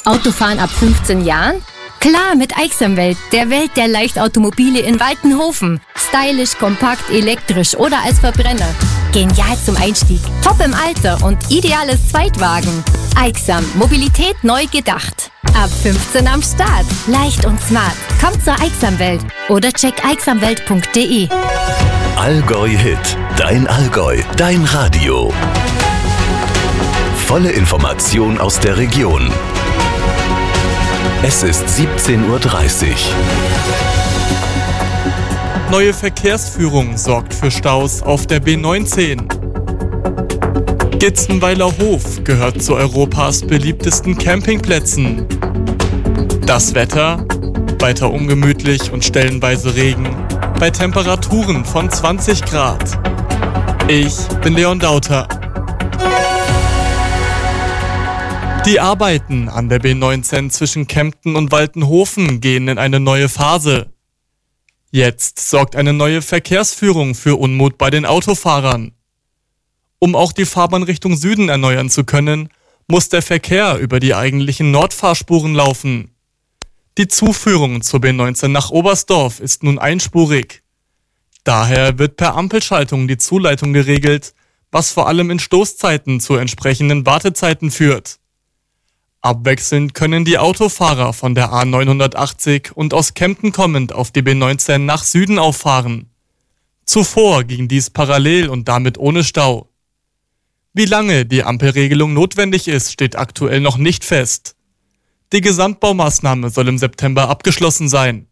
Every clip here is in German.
Autofahren ab 15 Jahren? Klar, mit Aixamwelt, der Welt der Leichtautomobile in Waltenhofen. Stylisch, kompakt, elektrisch oder als Verbrenner. Genial zum Einstieg, top im Alter und ideales Zweitwagen. Aixam, Mobilität neu gedacht. Ab 15 am Start. Leicht und smart. Kommt zur Aixamwelt oder check aixamwelt.de. Allgäu Hit. Dein Allgäu. Dein Radio. Volle Information aus der Region. Es ist 17:30 Uhr. Neue Verkehrsführung sorgt für Staus auf der B19. Gitzenweiler Hof gehört zu Europas beliebtesten Campingplätzen. Das Wetter? Weiter ungemütlich und stellenweise Regen bei Temperaturen von 20 Grad. Ich bin Leon Dauter. Die Arbeiten an der B19 zwischen Kempten und Waltenhofen gehen in eine neue Phase. Jetzt sorgt eine neue Verkehrsführung für Unmut bei den Autofahrern. Um auch die Fahrbahn Richtung Süden erneuern zu können, muss der Verkehr über die eigentlichen Nordfahrspuren laufen. Die Zuführung zur B19 nach Oberstdorf ist nun einspurig. Daher wird per Ampelschaltung die Zuleitung geregelt, was vor allem in Stoßzeiten zu entsprechenden Wartezeiten führt. Abwechselnd können die Autofahrer von der A980 und aus Kempten kommend auf die B19 nach Süden auffahren. Zuvor ging dies parallel und damit ohne Stau. Wie lange die Ampelregelung notwendig ist, steht aktuell noch nicht fest. Die Gesamtbaumaßnahme soll im September abgeschlossen sein.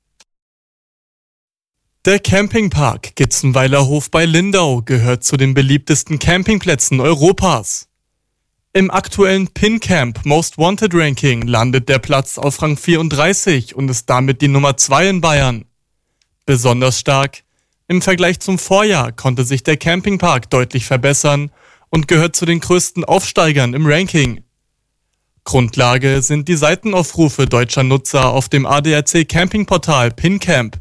Der Campingpark Gitzenweiler Hof bei Lindau gehört zu den beliebtesten Campingplätzen Europas. Im aktuellen PinCamp Most Wanted Ranking landet der Platz auf Rang 34 und ist damit die Nummer 2 in Bayern. Besonders stark: im Vergleich zum Vorjahr konnte sich der Campingpark deutlich verbessern und gehört zu den größten Aufsteigern im Ranking. Grundlage sind die Seitenaufrufe deutscher Nutzer auf dem ADAC Campingportal PinCamp.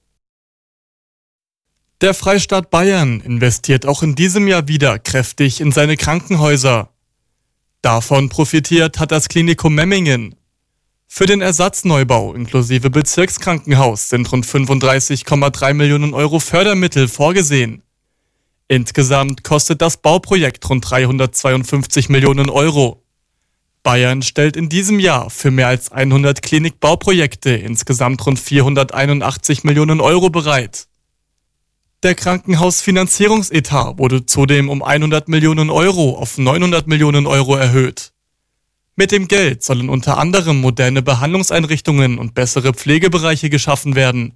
Der Freistaat Bayern investiert auch in diesem Jahr wieder kräftig in seine Krankenhäuser. Davon profitiert hat das Klinikum Memmingen. Für den Ersatzneubau inklusive Bezirkskrankenhaus sind rund 35,3 Millionen Euro Fördermittel vorgesehen. Insgesamt kostet das Bauprojekt rund 352 Millionen Euro. Bayern stellt in diesem Jahr für mehr als 100 Klinikbauprojekte insgesamt rund 481 Millionen Euro bereit. Der Krankenhausfinanzierungsetat wurde zudem um 100 Millionen Euro auf 900 Millionen Euro erhöht. Mit dem Geld sollen unter anderem moderne Behandlungseinrichtungen und bessere Pflegebereiche geschaffen werden.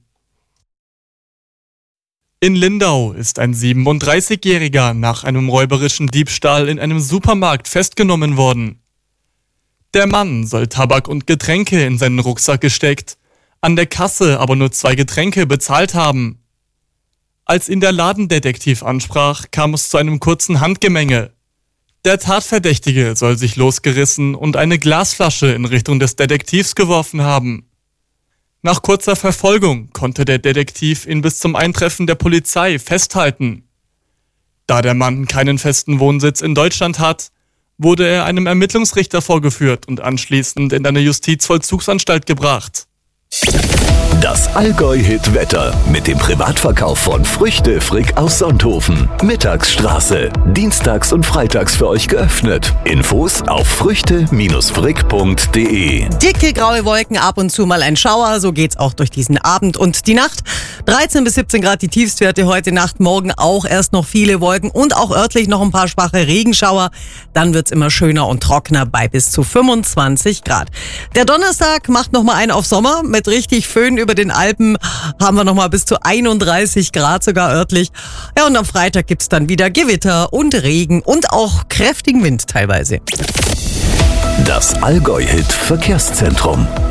In Lindau ist ein 37-Jähriger nach einem räuberischen Diebstahl in einem Supermarkt festgenommen worden. Der Mann soll Tabak und Getränke in seinen Rucksack gesteckt, an der Kasse aber nur 2 Getränke bezahlt haben. Als ihn der Ladendetektiv ansprach, kam es zu einem kurzen Handgemenge. Der Tatverdächtige soll sich losgerissen und eine Glasflasche in Richtung des Detektivs geworfen haben. Nach kurzer Verfolgung konnte der Detektiv ihn bis zum Eintreffen der Polizei festhalten. Da der Mann keinen festen Wohnsitz in Deutschland hat, wurde er einem Ermittlungsrichter vorgeführt und anschließend in eine Justizvollzugsanstalt gebracht. Das Allgäu-Hit-Wetter mit dem Privatverkauf von Früchte Frick aus Sonthofen. Mittagsstraße. Dienstags und freitags für euch geöffnet. Infos auf früchte-frick.de. Dicke graue Wolken, ab und zu mal ein Schauer. So geht's auch durch diesen Abend und die Nacht. 13 bis 17 Grad die Tiefstwerte heute Nacht. Morgen auch erst noch viele Wolken und auch örtlich noch ein paar schwache Regenschauer. Dann wird's immer schöner und trockener bei bis zu 25 Grad. Der Donnerstag macht nochmal einen auf Sommer mit richtig Föhn über den Alpen. Haben wir nochmal bis zu 31 Grad sogar örtlich. Ja, und am Freitag gibt's dann wieder Gewitter und Regen und auch kräftigen Wind teilweise. Das Allgäu-Hit Verkehrszentrum.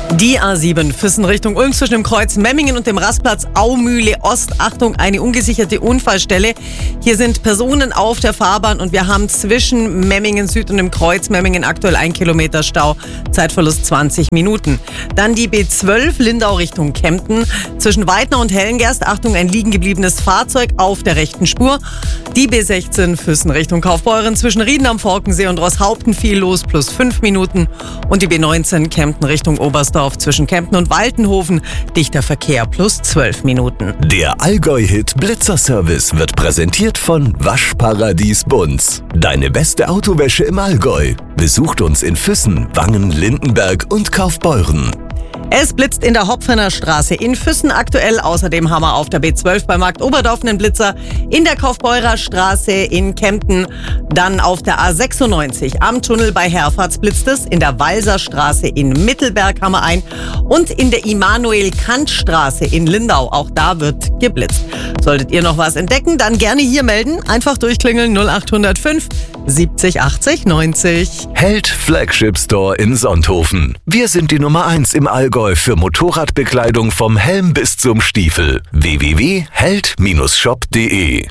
Die A7 Füssen Richtung Ulm zwischen dem Kreuz Memmingen und dem Rastplatz Aumühle Ost. Achtung, eine ungesicherte Unfallstelle. Hier sind Personen auf der Fahrbahn und wir haben zwischen Memmingen Süd und dem Kreuz Memmingen aktuell 1 Kilometer Stau. Zeitverlust 20 Minuten. Dann die B12 Lindau Richtung Kempten. Zwischen Weidner und Hellengerst. Achtung, ein liegen gebliebenes Fahrzeug auf der rechten Spur. Die B16 Füssen Richtung Kaufbeuren. Zwischen Rieden am Forkensee und Rosshaupten viel los, plus 5 Minuten. Und die B19 Kempten Richtung Oberstdorf. Zwischen Kempten und Waltenhofen dichter Verkehr plus 12 Minuten. Der Allgäu-Hit Blitzer-Service wird präsentiert von Waschparadies Bunz. Deine beste Autowäsche im Allgäu. Besucht uns in Füssen, Wangen, Lindenberg und Kaufbeuren. Es blitzt in der Hopfener Straße in Füssen aktuell. Außerdem haben wir auf der B12 bei Markt Oberdorf einen Blitzer. In der Kaufbeurer Straße in Kempten. Dann auf der A96 am Tunnel bei Herfahrt blitzt es. In der Walser Straße in Mittelberg haben wir einen. Und in der Immanuel-Kant-Straße in Lindau. Auch da wird geblitzt. Solltet ihr noch was entdecken, dann gerne hier melden. Einfach durchklingeln 0805 70 80 90. Held Flagship Store in Sonthofen. Wir sind die Nummer 1 im Allgäu für Motorradbekleidung vom Helm bis zum Stiefel. www.held-shop.de.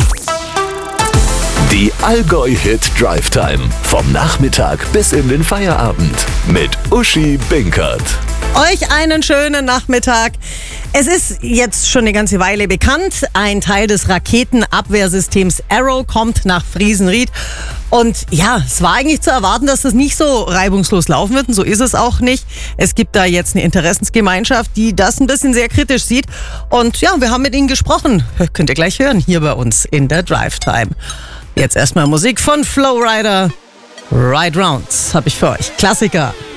Die Allgäu-Hit Drive Time. Vom Nachmittag bis in den Feierabend. Mit Uschi Binkert. Euch einen schönen Nachmittag. Es ist jetzt schon eine ganze Weile bekannt, ein Teil des Raketenabwehrsystems Arrow kommt nach Friesenried. Und ja, es war eigentlich zu erwarten, dass das nicht so reibungslos laufen wird und so ist es auch nicht. Es gibt da jetzt eine Interessensgemeinschaft, die das ein bisschen sehr kritisch sieht. Und ja, wir haben mit ihnen gesprochen. Könnt ihr gleich hören, hier bei uns in der Drive Time. Jetzt erstmal Musik von Flowrider. Ride Rounds habe ich für euch. Klassiker.